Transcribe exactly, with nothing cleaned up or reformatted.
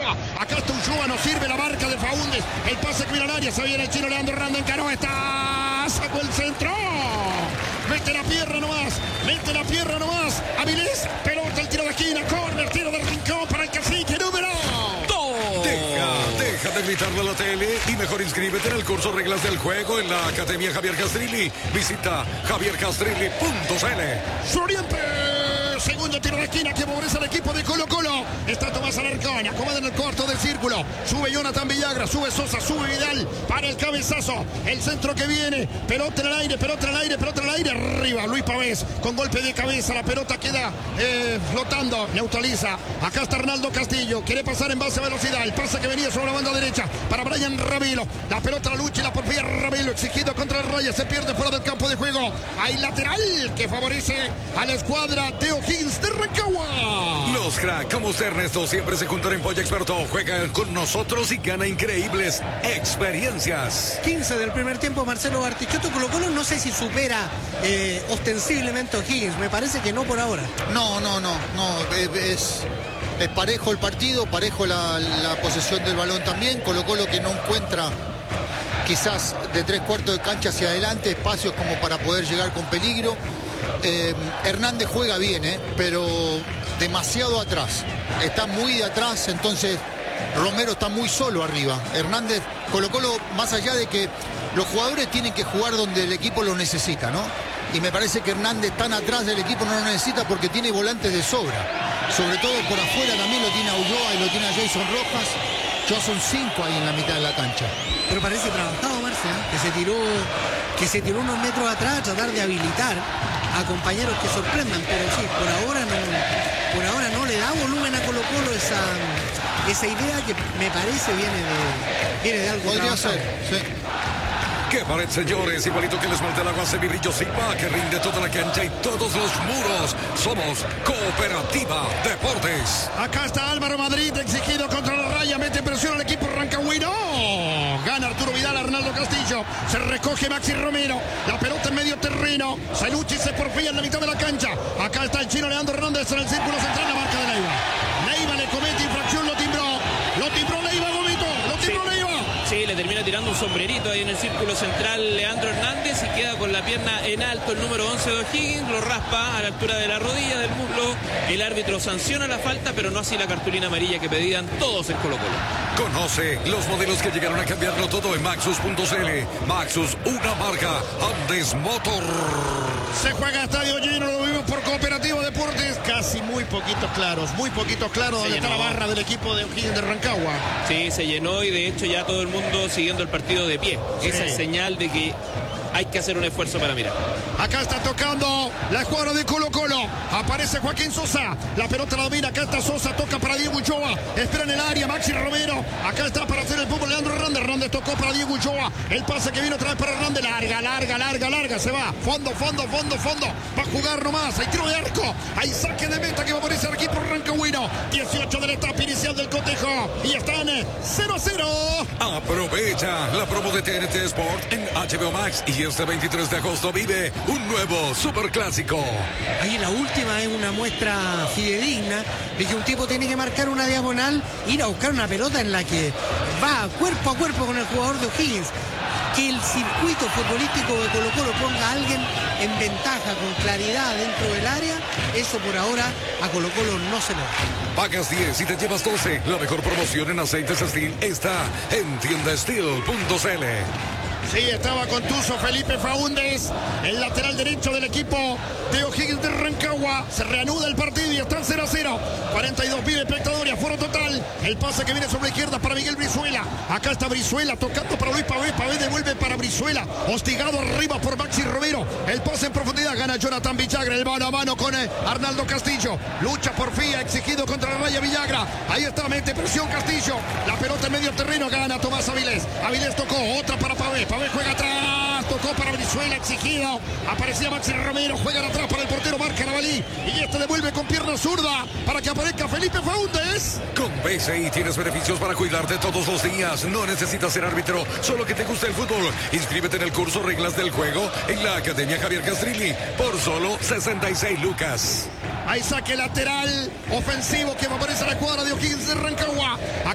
Ulloa. Acá está Ulloa, no sirve la marca de Faúndez. El pase que viene al área, se viene el chino Leandro Hernández, encaró, está, sacó el centro. Mete la pierna nomás, mete la pierna nomás. Avilés, pelota, el tiro de esquina, corner, tiro del rincón para el cacique número dos. Deja, deja de gritarle a la tele y mejor inscríbete en el curso Reglas del Juego en la Academia Javier Castrilli. Visita javier castrilli punto c l. Su Oriente. Segundo tiro de esquina que favorece al equipo de Colo Colo. Está Tomás Alarcón, acomoda en el cuarto del círculo. Sube Jonathan Villagra, sube Sosa, sube Vidal para el cabezazo. El centro que viene, pelota en el aire, pelota en el aire, pelota en el aire. Arriba Luis Pavés con golpe de cabeza. La pelota queda eh, flotando, neutraliza. Acá está Arnaldo Castillo, quiere pasar en base a velocidad. El pase que venía sobre la banda derecha para Brian Ravelo. La pelota la lucha y la porfía Ravelo, exigido contra el Raya. Se pierde fuera del campo de juego. Hay lateral que favorece a la escuadra de O'Higgins de Rancagua. Los crack como usted, Ernesto, siempre se juntan en Polla Experto. Juega con nosotros y gana increíbles experiencias. quince del primer tiempo, Marcelo Bartichotto. Colo Colo no sé si supera eh, ostensiblemente O'Higgins. Me parece que no por ahora. No, no, no, no. Es, es parejo el partido, parejo la, la posesión del balón también. Colo Colo que no encuentra quizás de tres cuartos de cancha hacia adelante espacios como para poder llegar con peligro. Eh, Hernández juega bien, eh, pero demasiado atrás. Está muy de atrás, entonces Romero está muy solo arriba. Hernández, Colo Colo, más allá de que los jugadores tienen que jugar donde el equipo lo necesita, ¿no? Y me parece que Hernández tan atrás del equipo no lo necesita porque tiene volantes de sobra. Sobre todo por afuera también lo tiene a Ulloa y lo tiene a Jason Rojas. Ya son cinco ahí en la mitad de la cancha. Pero parece trabajado, Marcia, que se tiró, que se tiró unos metros atrás a tratar de habilitar a compañeros que sorprendan, pero sí, por ahora no, por ahora no le da volumen a Colo Colo esa, esa idea que me parece viene de, viene de algo Podría trabajado. ser, sí. ¡Qué pared, señores! Igualito que les esmalte el agua Semibrillo Silva, que rinde toda la cancha y todos los muros. Somos Cooperativa Deportes. Acá está Álvaro Madrid, exigido contra la raya, mete presión al equipo rancagüino. Gana Arturo Vidal, Arnaldo Castillo. Se recoge Maxi Romero. La pelota en medio terreno. Se lucha y se porfía en la mitad de la cancha. Acá está el chino Leandro Hernández en el círculo central, la marca de Leiva. Leiva le comete infracción, lo timbró. Lo timbró Leiva, Gomito. Lo timbró Sí. Leiva. Sí, le termina tirando un sombrerito ahí en el círculo central Leandro Hernández y queda con la pierna en alto el número once de O'Higgins, lo raspa a la altura de la rodilla, del muslo. El árbitro sanciona la falta, pero no así la cartulina amarilla que pedían todos en Colo Colo. Conoce los modelos que llegaron a cambiarlo todo en Maxus punto c l. Maxus, una marca Andes Motor. Se juega estadio lleno, lo vimos por Cooperativa Deportes. Casi muy poquitos claros, muy poquitos claros donde está la barra del equipo de O'Higgins de Rancagua. Sí, se llenó y de hecho ya todo el mundo siguiendo el partido de pie. Sí. Esa es señal de que hay que hacer un esfuerzo para mirar. Acá está tocando la escuadra de Colo Colo. Aparece Joaquín Sosa. La pelota la domina. Acá está Sosa. Toca para Diego Ulloa. Espera en el área. Maxi Romero. Acá está para hacer el fútbol Leandro Hernández. Hernández tocó para Diego Ulloa. El pase que viene otra vez para Hernández. Larga, larga, larga, larga. Se va. Fondo, fondo, fondo, fondo. Va a jugar nomás. Hay tiro de arco. Hay saque de meta que va a aparecer el equipo rancagüino. dieciocho de la etapa inicial del cotejo. Y están cero a cero. Aprovecha la promo de T N T Sport en H B O Max y este veintitrés de agosto vive un nuevo superclásico. Ahí la última es una muestra fidedigna de que un tipo tiene que marcar una diagonal, ir a buscar una pelota en la que va cuerpo a cuerpo con el jugador de O'Higgins. Que el circuito futbolístico de Colo Colo ponga a alguien en ventaja con claridad dentro del área, eso por ahora a Colo Colo no se lo da. Pagas diez y te llevas doce. La mejor promoción en aceites Steel está en tienda steel punto c l. Sí, estaba contuso Felipe Faúndez, el lateral derecho del equipo de O'Higgins de Rancagua. Se reanuda el partido y están cero a cero. cuarenta y dos mil espectadores, aforo total. El pase que viene sobre la izquierda para Miguel Brizuela. Acá está Brizuela tocando para Luis Pavés. Pavés devuelve para Brizuela. Hostigado arriba por Maxi Romero. El pase en profundidad gana Jonathan Villagra. El mano a mano con eh, Arnaldo Castillo. Lucha por Fía, exigido contra la raya Villagra. Ahí está, mete presión Castillo. La pelota en medio terreno gana Tomás Avilés. Avilés tocó, otra para Pavés. Pavés juega atrás, tocó para Brizuela, exigido. Aparecía Maxi Romero, juega atrás para el portero Marc Carabalí. Y este devuelve con pierna zurda para que aparezca Felipe Faúndez. Con B C I tienes beneficios para cuidarte todos los días. No necesitas ser árbitro, solo que te guste el fútbol. Inscríbete en el curso Reglas del Juego en la Academia Javier Castrilli por solo sesenta y seis lucas. Hay saque lateral ofensivo que favorece a la cuadra de O'Higgins de Rancagua.